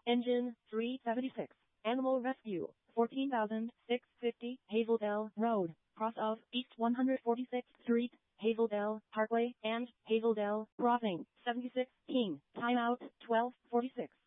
Engine 376. Animal Rescue 14,650 Hazeldale Road, cross of East 146th Street, Hazeldale Parkway, and Hazeldale Crossing 76 King. Timeout 12:46.